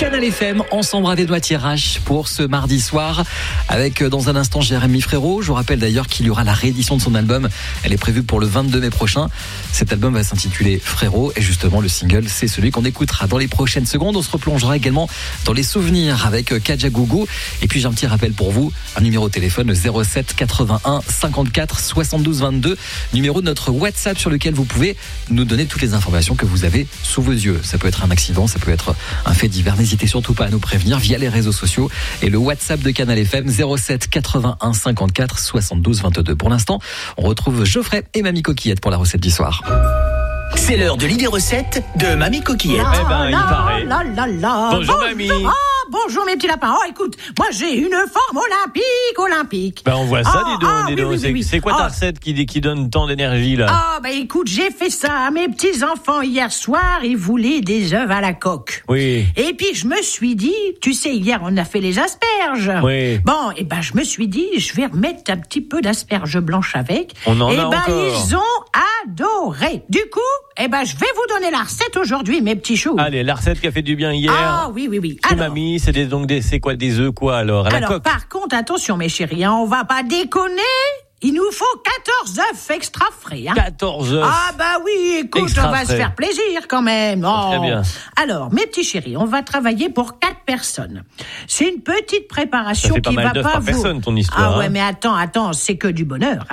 Canal FM, on s'embrasse des doigts tirage pour ce mardi soir avec dans un instant Jérémy Frérot. Je vous rappelle d'ailleurs qu'il y aura la réédition de son album. Elle est prévue pour le 22 mai prochain. Cet album va s'intituler Frérot et justement le single c'est celui qu'on écoutera dans les prochaines secondes. On se replongera également dans les souvenirs avec Kajagougou. Et puis j'ai un petit rappel pour vous, un numéro de téléphone le 07 81 54 72 22, numéro de notre WhatsApp sur lequel vous pouvez nous donner toutes les informations que vous avez sous vos yeux. Ça peut être un accident, ça peut être un fait divers. N'hésitez surtout pas à nous prévenir via les réseaux sociaux et le WhatsApp de Canal FM 07 81 54 72 22. Pour l'instant, on retrouve Geoffrey et Mamie Coquillette pour la recette du soir. C'est l'heure de l'idée recette de Mamie Coquillette. Eh ben, il paraît. Bonjour, Mamie. Bonjour mes petits lapins. Oh écoute, moi j'ai une forme olympique. Ben on voit ça, dis donc. Oui. C'est quoi ta recette qui donne tant d'énergie là? Ah bah écoute, j'ai fait ça à mes petits enfants hier soir, ils voulaient des œufs à la coque. Oui. Et puis je me suis dit, tu sais hier on a fait les asperges. Oui. Bon, et ben je me suis dit, je vais remettre un petit peu d'asperges blanches avec. On en a ben encore. ils ont adoré. Du coup, je vais vous donner la recette aujourd'hui mes petits choux. Allez, la recette qui a fait du bien hier. Ah oui. C'est Mamie, c'est c'est quoi des œufs quoi alors à la coque? Par contre, attention mes chéris, on va pas déconner. Il nous faut 14 œufs extra frais. 14 œufs. Ah bah oui, écoute, extra on va frais. se faire plaisir quand même. Très bien. Alors, mes petits chéris, on va travailler pour 4 personnes. C'est une petite préparation ça fait qui pas mal va d'œufs pas par vous... personne ton histoire. Ah ouais, mais attends, c'est que du bonheur.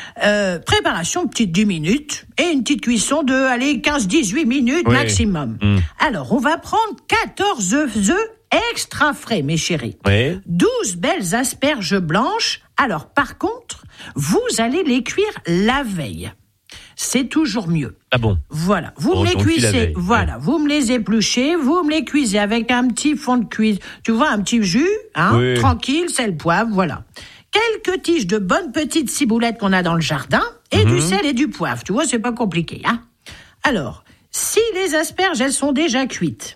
Préparation petite 10 minutes et une petite cuisson de 15-18 minutes maximum. Alors, on va prendre 14 œufs extra frais, mes chéris. Oui. 12 belles asperges blanches. Alors, par contre, vous allez les cuire la veille. C'est toujours mieux. Ah bon? Voilà. Vous me les cuisez. Voilà. Vous me les épluchez. Vous me les cuisez avec un petit fond de cuisse. Tu vois, un petit jus, tranquille, sel, poivre, voilà. Quelques tiges de bonnes petites ciboulettes qu'on a dans le jardin et du sel et du poivre. Tu vois, c'est pas compliqué, hein. Alors, si les asperges, elles sont déjà cuites,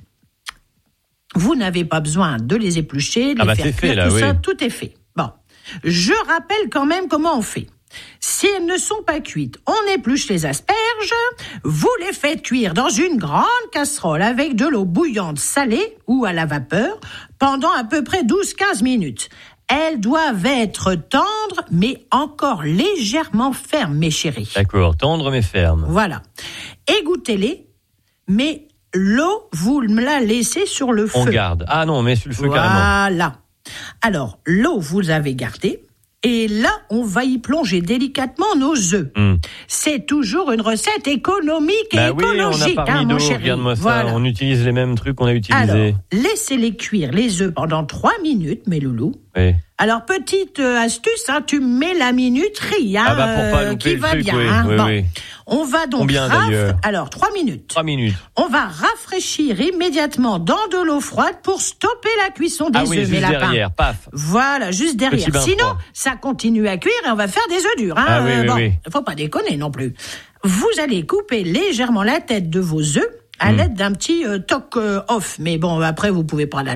vous n'avez pas besoin de les éplucher, de les faire cuire, ça, tout est fait. Bon, je rappelle quand même comment on fait. Si elles ne sont pas cuites, on épluche les asperges, vous les faites cuire dans une grande casserole avec de l'eau bouillante salée ou à la vapeur pendant à peu près 12-15 minutes. Elles doivent être tendres, mais encore légèrement fermes, mes chéris. D'accord, tendres mais fermes. Voilà. Égouttez-les, mais l'eau, vous me la laissez sur le feu. On garde. Ah non, on met sur le feu carrément. Voilà. Alors, l'eau, vous avez gardé. Et là, on va y plonger délicatement nos œufs. C'est toujours une recette économique et écologique, on a pas mis mon d'eau, chéri. regarde-moi ça. Voilà. On utilise les mêmes trucs qu'on a utilisés. Alors, laissez-les cuire les œufs pendant 3 minutes, mes loulous. Oui. Alors, petite astuce, tu mets la minuterie, pour pas louper qui le va truc, bien. oui. On va donc Combien d'ailleurs? Alors, 3 minutes. 3 minutes. On va rafraîchir immédiatement dans de l'eau froide pour stopper la cuisson des œufs, juste mes lapins. derrière, paf. Voilà, juste derrière. Petit bain Sinon, froid. ça continue à cuire et on va faire des œufs durs. Oui. Faut pas déconner non plus. Vous allez couper légèrement la tête de vos œufs à l'aide d'un petit toc off. Mais bon, après, vous pouvez prendre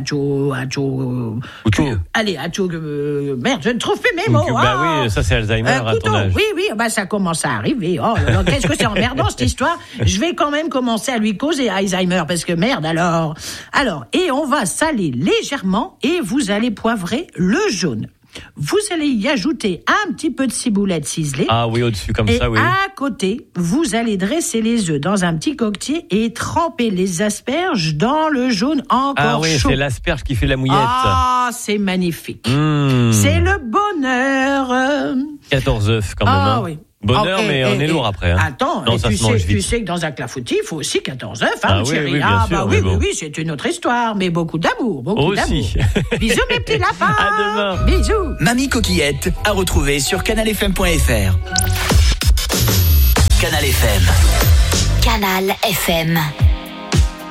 merde, je ne trouve plus mes mots. Oui, ça c'est Alzheimer à ton âge. Oui, ça commence à arriver. Oh là là, qu'est-ce que c'est emmerdant cette histoire. Je vais quand même commencer à lui causer Alzheimer parce que merde alors. Alors, et on va saler légèrement et vous allez poivrer le jaune. Vous allez y ajouter un petit peu de ciboulette ciselée. Ah oui, au-dessus comme ça, oui. Et à côté, vous allez dresser les œufs dans un petit coquetier et tremper les asperges dans le jaune encore chaud. Ah oui, c'est l'asperge qui fait la mouillette. Ah, c'est magnifique. C'est le bonheur. 14 œufs quand même. Ah oui. Bonheur, mais on est lourd après. Attends, non, tu sais que dans un clafoutis, il faut aussi 14 œufs, chérie. Bien sûr, oui, c'est une autre histoire, mais beaucoup d'amour, aussi. Bisous mes petits lapins. À demain. Bisous. Mamie Coquillette à retrouver sur canalfm.fr. Canal FM. Canal FM.